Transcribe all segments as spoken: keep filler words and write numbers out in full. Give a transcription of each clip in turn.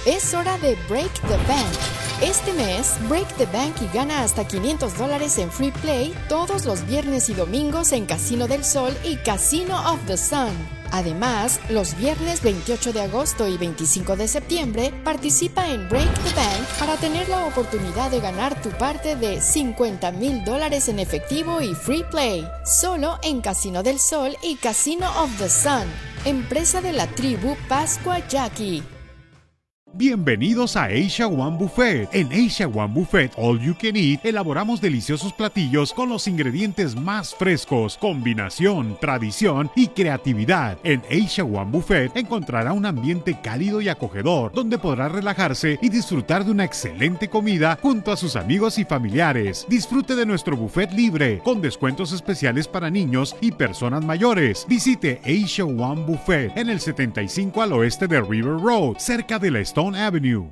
Es hora de Break the Bank. Este mes, Break the Bank y gana hasta quinientos dólares en Free Play todos los viernes y domingos en Casino del Sol y Casino of the Sun. Además, los viernes veintiocho de agosto y veinticinco de septiembre, participa en Break the Bank para tener la oportunidad de ganar tu parte de cincuenta mil dólares en efectivo y Free Play. Solo en Casino del Sol y Casino of the Sun. Empresa de la tribu Pascua Yaqui. Bienvenidos a Asia One Buffet. En Asia One Buffet All You Can Eat elaboramos deliciosos platillos con los ingredientes más frescos, combinación, tradición y creatividad. En Asia One Buffet encontrará un ambiente cálido y acogedor donde podrá relajarse y disfrutar de una excelente comida junto a sus amigos y familiares. Disfrute de nuestro buffet libre con descuentos especiales para niños y personas mayores. Visite Asia One Buffet en el setenta y cinco al oeste de River Road, cerca de la Stone Avenue.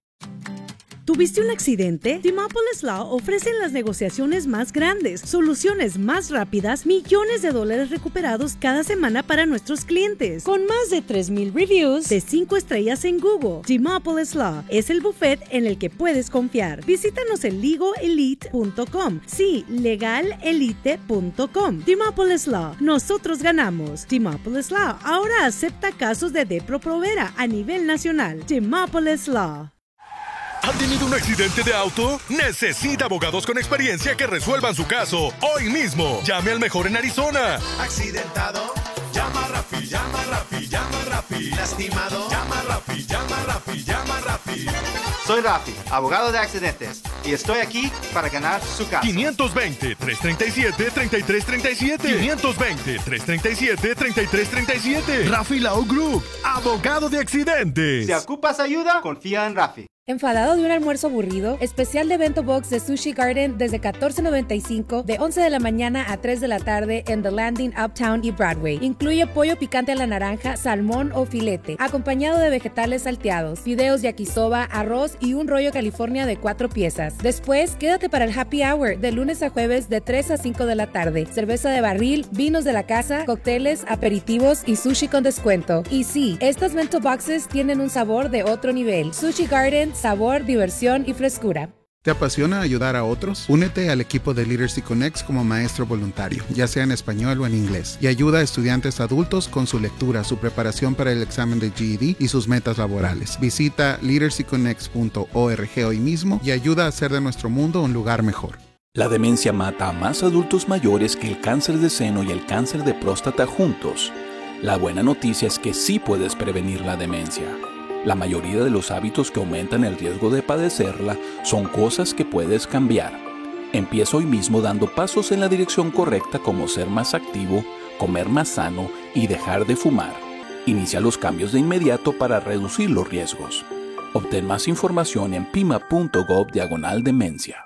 ¿Tuviste un accidente? Timopolis Law ofrecen las negociaciones más grandes, soluciones más rápidas, millones de dólares recuperados cada semana para nuestros clientes. Con más de tres mil reviews de cinco estrellas en Google, Timopolis Law es el buffet en el que puedes confiar. Visítanos en legal elite punto com. Sí, legal elite punto com. Timopolis Law. Nosotros ganamos. Timopolis Law ahora acepta casos de Depro-Provera a nivel nacional. Timopolis Law. ¿Ha tenido un accidente de auto? Necesita abogados con experiencia que resuelvan su caso hoy mismo. Llame al mejor en Arizona. Accidentado, llama a Rafi, llama a Rafi, llama a Rafi. Lastimado, llama a Rafi, llama a Rafi, llama a Rafi. Soy Rafi, abogado de accidentes, y estoy aquí para ganar su caso. quinientos veinte, trescientos treinta y siete, treinta y tres treinta y siete. quinientos veinte, trescientos treinta y siete, treinta y tres treinta y siete. Rafi Law Group, abogado de accidentes. Si ocupas ayuda, confía en Rafi. ¿Enfadado de un almuerzo aburrido? Especial de Bento Box de Sushi Garden desde catorce noventa y cinco de once de la mañana a tres de la tarde en The Landing, Uptown y Broadway. Incluye pollo picante a la naranja, salmón o filete, acompañado de vegetales salteados, fideos yakisoba, arroz y un rollo California de cuatro piezas. Después, quédate para el Happy Hour de lunes a jueves de tres a cinco de la tarde. Cerveza de barril, vinos de la casa, cócteles, aperitivos y sushi con descuento. Y sí, estas Bento Boxes tienen un sabor de otro nivel. Sushi Garden, sabor, diversión y frescura. ¿Te apasiona ayudar a otros? Únete al equipo de Literacy Connects como maestro voluntario, ya sea en español o en inglés, y ayuda a estudiantes adultos con su lectura, su preparación para el examen de G E D y sus metas laborales. Visita literacy connects punto org hoy mismo y ayuda a hacer de nuestro mundo un lugar mejor. La demencia mata a más adultos mayores que el cáncer de seno y el cáncer de próstata juntos. La buena noticia es que sí puedes prevenir la demencia. La mayoría de los hábitos que aumentan el riesgo de padecerla son cosas que puedes cambiar. Empieza hoy mismo dando pasos en la dirección correcta como ser más activo, comer más sano y dejar de fumar. Inicia los cambios de inmediato para reducir los riesgos. Obtén más información en pima.gov diagonal demencia.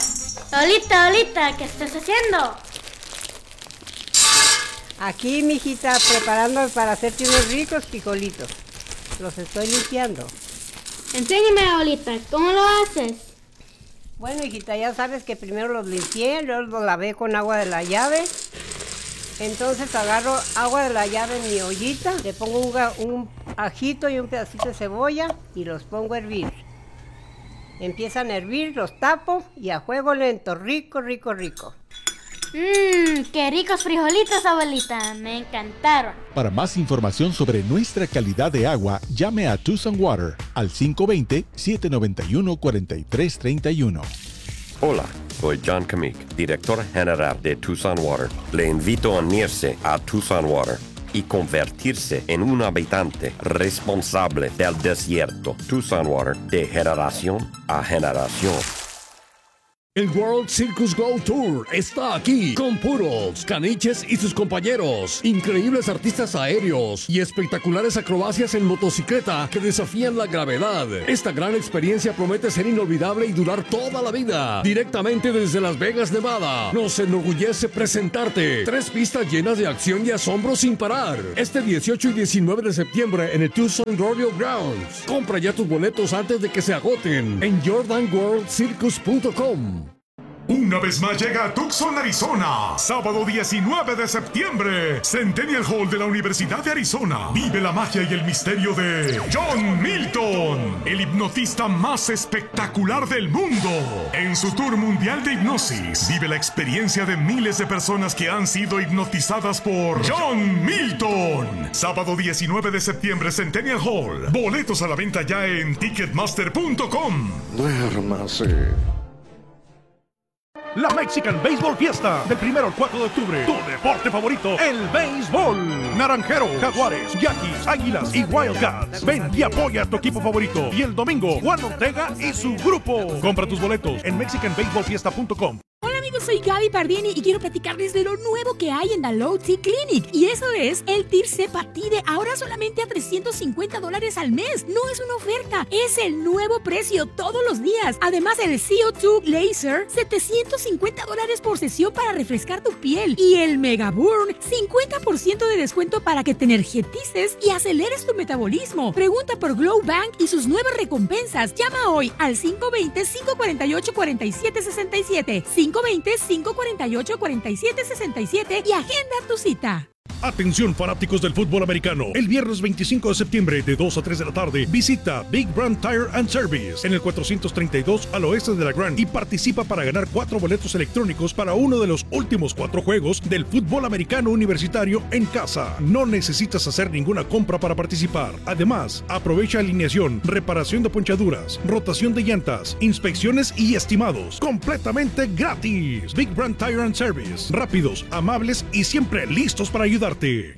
Olita, Olita, ¿qué estás haciendo? Aquí, mijita, preparando para hacerte unos ricos frijolitos. Los estoy limpiando. Enséñame, abuelita, ¿cómo lo haces? Bueno, hijita, ya sabes que primero los limpié, luego los lavé con agua de la llave. Entonces agarro agua de la llave en mi ollita, le pongo un, un ajito y un pedacito de cebolla y los pongo a hervir. Empiezan a hervir, los tapo y a fuego lento, rico, rico, rico. Mmm, qué ricos frijolitos, abuelita, me encantaron. Para más información sobre nuestra calidad de agua, llame a Tucson Water al cinco dos cero, siete nueve uno, cuatro tres tres uno. Hola, soy John Kamik, director general de Tucson Water. Le invito a unirse a Tucson Water y convertirse en un habitante responsable del desierto. Tucson Water, de generación a generación. El World Circus Go Tour está aquí con Poodles, Caniches y sus compañeros. Increíbles artistas aéreos y espectaculares acrobacias en motocicleta que desafían la gravedad. Esta gran experiencia promete ser inolvidable y durar toda la vida. Directamente desde Las Vegas, Nevada, nos enorgullece presentarte tres pistas llenas de acción y asombro sin parar. Este dieciocho y diecinueve de septiembre en el Tucson Rodeo Grounds. Compra ya tus boletos antes de que se agoten en jordan world circus punto com. Una vez más llega a Tucson, Arizona. Sábado diecinueve de septiembre. Centennial Hall de la Universidad de Arizona. Vive la magia y el misterio de John Milton, el hipnotista más espectacular del mundo. En su tour mundial de hipnosis, vive la experiencia de miles de personas que han sido hipnotizadas por John Milton. Sábado diecinueve de septiembre, Centennial Hall. Boletos a la venta ya en ticketmaster punto com. Duérmase. La Mexican Baseball Fiesta, del primero al cuatro de octubre. Tu deporte favorito, el béisbol. Naranjero, Jaguares, Yaquis, Águilas y Wildcats. Ven y apoya a tu equipo favorito. Y el domingo, Juan Ortega y su grupo. Compra tus boletos en mexican baseball fiesta punto com. Hola amigos, soy Gaby Pardini y quiero platicarles de lo nuevo que hay en The Low T Clinic. Y eso es el Tirzepatide, ahora solamente a trescientos cincuenta dólares al mes. No es una oferta, es el nuevo precio todos los días. Además el C O dos Laser, setecientos cincuenta dólares por sesión para refrescar tu piel. Y el Mega Burn, cincuenta por ciento de descuento para que te energices y aceleres tu metabolismo. Pregunta por Glow Bank y sus nuevas recompensas. Llama hoy al cinco dos cero, cinco cuatro ocho, cuatro siete seis siete. cinco dos cero, cinco cuatro ocho, cuatro siete seis siete y agenda tu cita. Atención fanáticos del fútbol americano. El viernes veinticinco de septiembre de dos a tres de la tarde visita Big Brand Tire and Service en el cuatrocientos treinta y dos al oeste de la Grand y participa para ganar cuatro boletos electrónicos para uno de los últimos cuatro juegos del fútbol americano universitario en casa. No necesitas hacer ninguna compra para participar. Además, aprovecha alineación, reparación de ponchaduras, rotación de llantas, inspecciones y estimados completamente gratis. Big Brand Tire and Service. Rápidos, amables y siempre listos para ayudar.